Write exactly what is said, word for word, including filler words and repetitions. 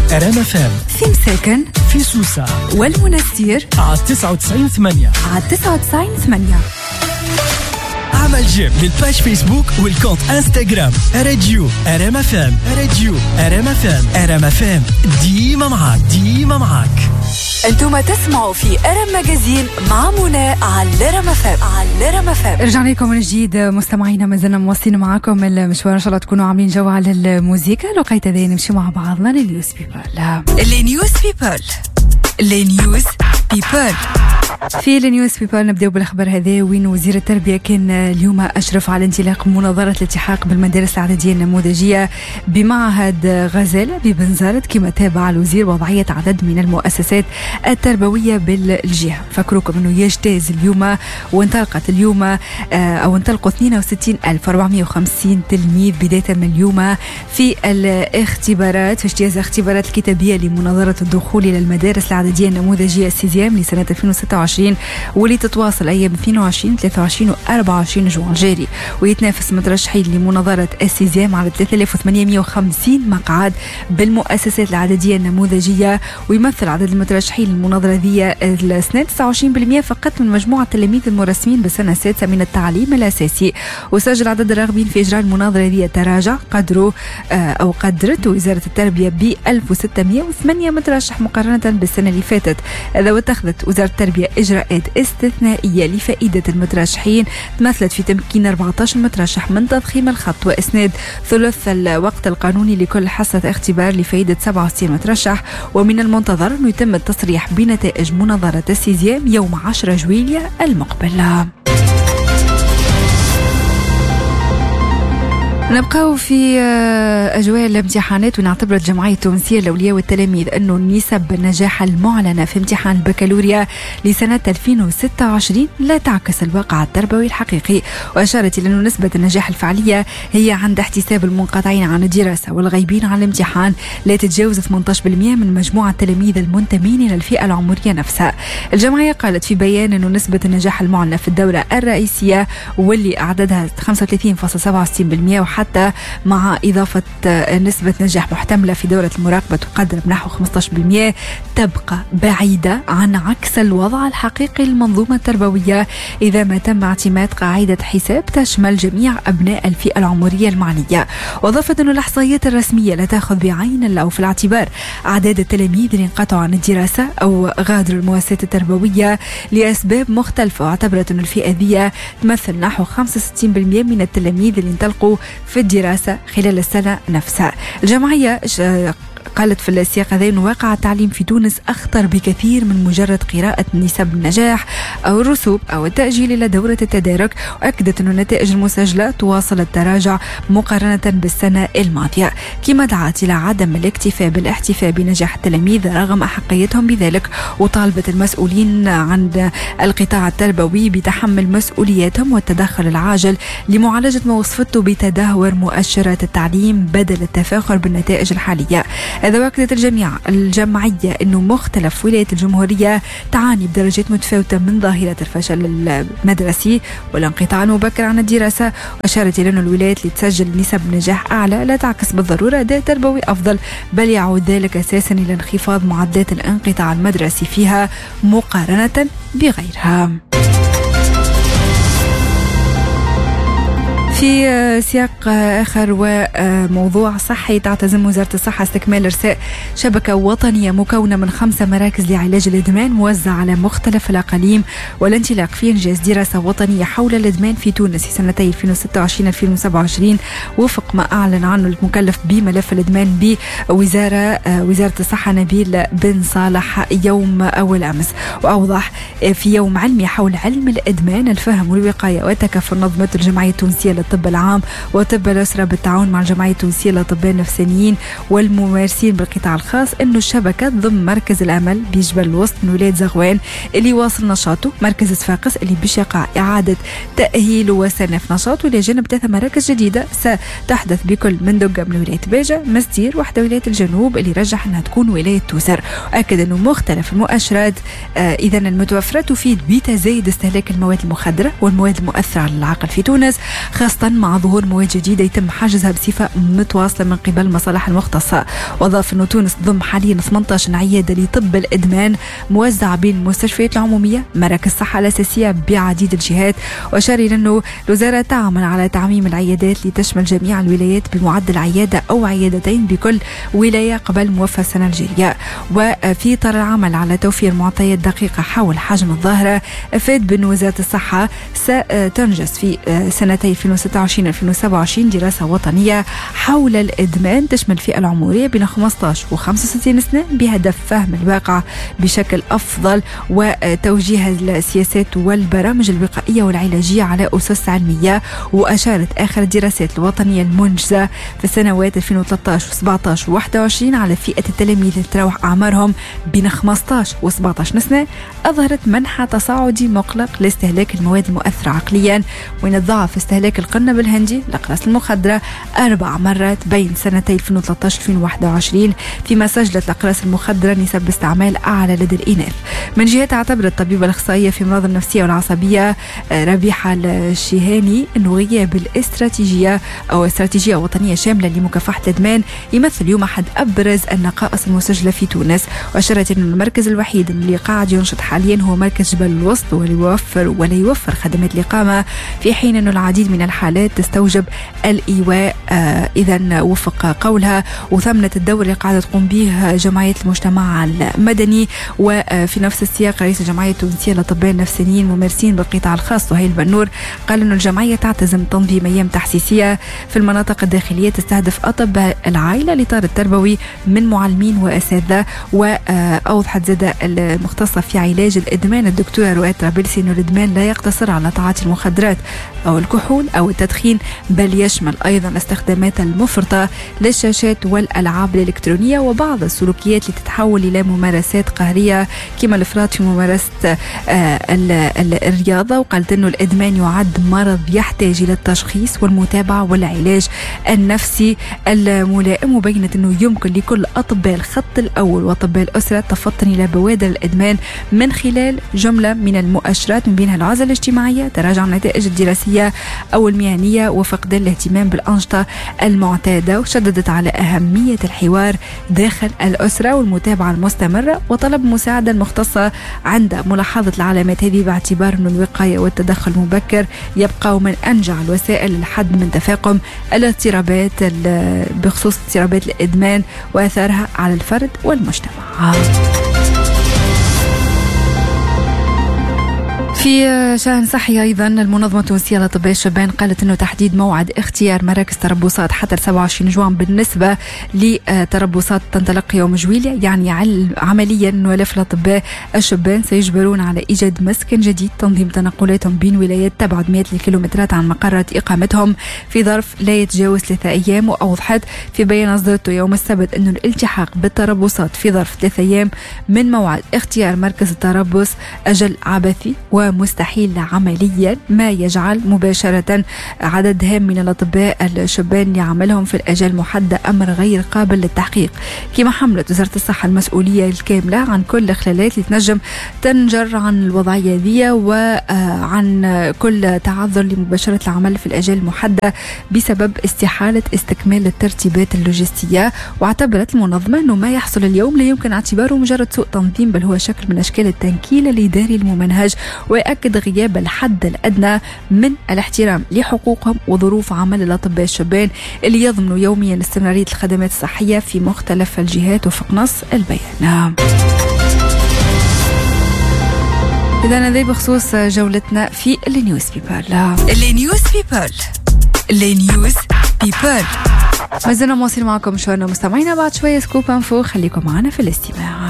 أرام اف ام، في مساكن، في سوسة والمنستير على تسعة وتسعين ثمانية على تسعة وتسعين ثمانية. اعمل جيم للباج فيسبوك والكونت انستغرام راديو أرام اف ام. راديو أرام اف ام. أرام اف ام ديما معاك، ديما معاك. انتم تسمعوا في أرام ماجازين مع منى على أرام اف ام. على أرام اف ام. رجعنا لكم من جديد مستمعينا، ما زلنا مواصلين معاكم المشوار، ان شاء الله تكونوا عاملين جو على الموسيقى. لقيت ذي نمشي مع بعضنا للنيوز بيبل. النيوز بيبل النيوز بيبل في النيوز بيبل نبدأ بالأخبار هذه، وين وزير التربية كان اليوم أشرف على انطلاق مناظرة الالتحاق بالمدارس الإعدادية النموذجية بمعهد غزالة ببنزرت، كما تابع الوزير وضعية عدد من المؤسسات التربوية بالجهة. فكروكم أنه يجتاز اليوم وانطلقت اليوم أو انطلقوا اثنين وستين ألف وأربعمائة وخمسين تلميذ بداية من اليوم في الاختبارات، في اجتياز اختبارات الكتابية لمناظرة الدخول إلى المدارس الإعدادية النموذجية السيزيام لسنة ألفين وستة وعشرين، واللي تتواصل أيام اثنين وعشرين ثلاثة وعشرين وأربعة وعشرين جوان الجاري. ويتنافس مترشحين لمناظرة السيزيام على ثلاثة آلاف وثمانمائة وخمسين مقعد بالمؤسسات العددية النموذجية. ويمثل عدد المترشحين للمناظرة ذي السنة تسعة وعشرين بالمئة فقط من مجموعة التلاميذ المرسمين بالسنة السادسة من التعليم الأساسي. وسجل عدد الراغبين في إجراء المناظرة ذي تراجع قدره أو قدرت وزارة التربية ب ألف وستمائة وثمانية مترشح مقارنة بالسنة اللي فاتت. إذا واتخذت وزارة التربية إجراءات استثنائية لفائدة المترشحين، تمثلت في تمكين أربعة عشر مترشح من تضخيم الخط وإسناد ثلث الوقت القانوني لكل حصة اختبار لفائدة سبعة وستين مترشح. ومن المنتظر أنه يتم التصريح بنتائج مناظرة السيزيام يوم عشرة جويلية المقبل. نبقاو في أجواء الامتحانات، ونعتبر الجمعية التونسية للأولياء والتلاميذ أنه نسب النجاح المعلنة في امتحان البكالوريا لسنة ألفين وستة وعشرين لا تعكس الواقع التربوي الحقيقي. وأشارت إلى أنه نسبة النجاح الفعلية هي عند احتساب المنقطعين عن الدراسة والغيبين عن الامتحان لا تتجاوز ثمانية عشر بالمئة من مجموعة التلاميذ المنتمين إلى الفئة العمرية نفسها. الجمعية قالت في بيان أنه نسبة النجاح المعلنة في الدورة الرئيسية واللي أعدادها خمسة وثلاثين فاصلة سبعة وستين بالمئة، حتى مع إضافة نسبة نجاح محتملة في دورة المراقبة تقدر بنحو خمسة عشر بالمئة، تبقى بعيدة عن عكس الوضع الحقيقي للمنظومة التربوية إذا ما تم اعتماد قاعدة حساب تشمل جميع أبناء الفئة العمرية المعنية. وأضافت أن الإحصائيات الرسمية لا تأخذ بعين أو في الاعتبار أعداد التلاميذ اللي انقطعوا عن الدراسة أو غادروا المؤسسات التربوية لأسباب مختلفة. واعتبرت أن الفئة ذي تمثل نحو خمسة وستين بالمئة من التلاميذ اللي انطلقوا في الدراسة خلال السنة نفسها. الجمعية قالت في السياق هذا أن واقع التعليم في تونس أخطر بكثير من مجرد قراءة نسب النجاح أو الرسوب أو التأجيل إلى دورة التدارك. وأكدت أن النتائج المسجلة تواصل التراجع مقارنة بالسنة الماضية، كما دعت إلى عدم الاكتفاء بالاحتفاء بنجاح التلاميذ رغم أحقيتهم بذلك. وطالبت المسؤولين عن القطاع التربوي بتحمل مسؤولياتهم والتدخل العاجل لمعالجة ما وصفته بتدهور مؤشرات التعليم بدل التفاخر بالنتائج الحالية. إذا وأكدت الجميع الجمعية أنه مختلف ولايات الجمهورية تعاني بدرجات متفاوتة من ظاهرة الفشل المدرسي والانقطاع المبكر عن الدراسة. وأشارت إلى أن الولايات اللي تسجل نسب نجاح أعلى لا تعكس بالضرورة أداء تربوي أفضل، بل يعود ذلك أساسا إلى انخفاض معدلات الانقطاع المدرسي فيها مقارنة بغيرها. في سياق آخر وموضوع صحي، تعتزم وزارة الصحة استكمال إرساء شبكة وطنية مكونة من خمسة مراكز لعلاج الإدمان موزعة على مختلف الأقاليم، والانطلاق في إنجاز دراسة وطنية حول الإدمان في تونس في سنتي ألفين وستة وعشرين ألفين وسبعة وعشرين وفق ما أعلن عنه المكلف بملف الإدمان بوزارة وزارة الصحة نبيل بن صالح يوم أول أمس. وأوضح في يوم علمي حول علم الإدمان الفهم والوقاية والتكافل نظمت الجمعية التونسية الطب العام وطب الأسرة بالتعاون مع الجمعية التونسية للأطباء النفسانيين والممارسين بالقطاع الخاص إنه الشبكة ضمن مركز الأمل بجبل الوسط من ولاية زغوان اللي واصل نشاطه، مركز صفاقس اللي باش يقع إعادة تأهيله وسنف نشاطه إلى جانب ثلاث مراكز جديدة ستحدث بكل من دقة من ولاية باجة، مستير، واحدة ولاية الجنوب اللي رجح أنها تكون ولاية توسر. وأكد أنه مختلف المؤشرات آه إذا المتوفرة تفيد بتزايد استهلاك المواد المخدرة والمواد المؤثرة على العقل في تونس، خاصة خاصة مع ظهور مواد جديدة يتم حجزها بصفة متواصلة من قبل المصالح المختصة. وأضاف أنه تونس تضم حاليا ثمانية عشر عيادة لطب الإدمان موزعة بين المستشفيات العمومية، مراكز الصحة الأساسية بعديد الجهات. وأشار إلى أنه الوزارة تعمل على تعميم العيادات لتشمل جميع الولايات بمعدل عيادة أو عيادتين بكل ولاية قبل موفى السنة الجارية. وفي إطار العمل على توفير معطيات دقيقة حول حجم الظاهرة، أفاد بأن وزارة الصحة ستنجز في سنتي ألفين وستة وعشرين ألفين وسبعة وعشرين دراسة وطنية حول الإدمان تشمل الفئة العمرية بين خمسة عشر وخمسة وستين سنة بهدف فهم الواقع بشكل أفضل وتوجيه السياسات والبرامج الوقائية والعلاجية على أسس علمية. وأشارت آخر الدراسات الوطنية المنجزة في السنوات ألفين وثلاثة عشر وسبعة عشر وواحد وعشرين على فئة التلاميذ اللي تراوح أعمارهم بين خمسة عشر وسبعة عشر سنة أظهرت منحى تصاعدي مقلق لاستهلاك المواد المؤثرة عقليا، وين تضاعف استهلاك القنب الهندي الأقراص المخدرة أربع مرات بين سنتي ألفين وثلاثة عشر ألفين وواحد وعشرين، فيما سجلت الأقراص المخدرة نسب استعمال أعلى لدى الإناث. من جهة اعتبرت الطبيبة الأخصائية في أمراض النفسية والعصبية ربيحة الشيهاني أنه غياب الاستراتيجية أو استراتيجية وطنية شاملة لمكافحة الإدمان يمثل اليوم أحد أبرز النقائص المسجلة في تونس. وأشارت أن المركز الوحيد اللي قاعد ينشط حاليا هو مركز جبل الوسط ولا يوفر ولا يوفر خدمات الإقامة، في حين أنه العديد من الحالات تستوجب الإيواء. آه إذا وفق قولها وثمنت الدور اللي قاعدة تقوم به جمعية المجتمع المدني. وفي نفس السياق رئيس الجمعية التونسية للأطباء النفسيين ممارسين بالقطاع الخاص سهيل بنور قال أن الجمعية تعتزم تنظيم أيام تحسيسية في المناطق الداخلية تستهدف أطباء العائلة الإطار التربوي من معلمين وأساتذة. وأوضحت زادة المختصة في علاج الإدمان الدكتورة رؤاد طرابلسي أن الإدمان لا يقتصر على تعاطي المخدرات أو الكحول أو التدخين، بل يشمل أيضا الاستخدامات المفرطة للشاشات والألعاب الإلكترونية وبعض السلوكيات اللي تتحول إلى ممارسات قهرية كما الإفراط في ممارسة الرياضة. وقالت أنه الإدمان يعد مرض يحتاج إلى التشخيص والمتابعة والعلاج النفسي الملائم. وبينت أنه يمكن لكل أطباء الخط الأول وأطباء الأسرة التفطن إلى بوادر الإدمان من خلال جملة من المؤشرات من بينها العزلة الاجتماعية، تراجع النتائج الدراسية أو المهنية، وفقدان الاهتمام بالأنشطة المعتادة. وشددت على أهمية الحوار داخل الأسرة والمتابعة المستمرة وطلب مساعدة المختصة عند ملاحظة العلامات هذه، باعتبار أن الوقاية والتدخل المبكر يبقى من أنجع الوسائل للحد من تفاقم الاضطرابات بخصوص اضطرابات الإدمان وأثارها على الفرد والمجتمع. في شأن صحي أيضا المنظمة التونسية للأطباء الشبان قالت أنه تحديد موعد اختيار مراكز تربصات حتى سبعة وعشرين جوان بالنسبة لتربصات تنطلق يوم جويلية، يعني عمليا أنه آلاف الأطباء الشبان سيجبرون على إيجاد مسكن جديد، تنظيم تنقلاتهم بين ولايات تبعد مئات الكيلومترات عن مقرات إقامتهم في ظرف لا يتجاوز ثلاثة أيام. وأوضحت في بيان أصدرته يوم السبت أنه الالتحاق بالتربصات في ظرف ثلاثة أيام من موعد اختيار مركز التربص أجل عبثي ومستحيل عمليا، ما يجعل مباشرة عدد هام من الأطباء الشبان يعملهم في الأجل المحدد أمر غير قابل للتحقيق. كما حملت وزارة الصحة المسؤولية الكاملة عن كل الخلالات اللي تنجم تنجر عن الوضعية ذي وعن كل تعذر لمباشرة العمل في الأجل المحدد بسبب استحالة استكمال الترتيبات اللوجستية. واعتبرت المنظمة أنه ما يحصل اليوم لا يمكن اعتباره مجرد سوء تنظيم، بل هو شكل من أشكال التنكيل الإداري الممنهج، ويأكد غياب الحد الأدنى من الاحترام لحقوقهم وظروف عمل الأطباء الشبان اللي يضمنوا يوميا استمرارية الخدمات الصحية في مختلف الجهات وفق نص البيان. إذا هذا بخصوص جولتنا في النيوز بيبل. النيوز بيبل النيوز بيبل ما زلنا مواصلين معكم شوية مستمعينا، بعد شوية سكوب انفو، خليكم معنا في الاستماع.